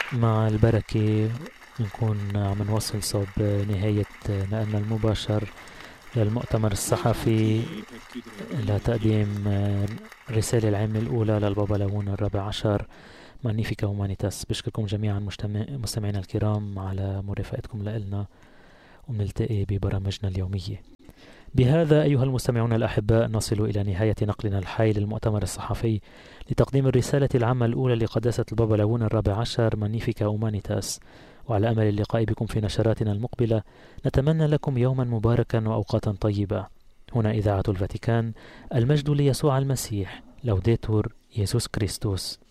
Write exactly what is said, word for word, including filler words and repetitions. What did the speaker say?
مع البركة نكون عم نوصل صوب نهاية نقلنا المباشر للمؤتمر الصحفي لتقديم الرسالة العامة الأولى للبابا لون الرابع عشر مانيفيكا هومانيتاس. بشكركم جميعا مستمعينا الكرام على مرافقتكم لنا، ونلتقي ببرامجنا اليومية. بهذا أيها المستمعون الأحباء نصل إلى نهاية نقلنا الحي للمؤتمر الصحفي لتقديم الرسالة العامة الأولى لقداسة البابا لون الرابع عشر مانيفيكا هومانيتاس. وعلى أمل اللقاء بكم في نشراتنا المقبلة، نتمنى لكم يوما مباركا وأوقاتا طيبة. هنا إذاعة الفاتيكان، المجد ليسوع المسيح، لوديتور يسوع كريستوس.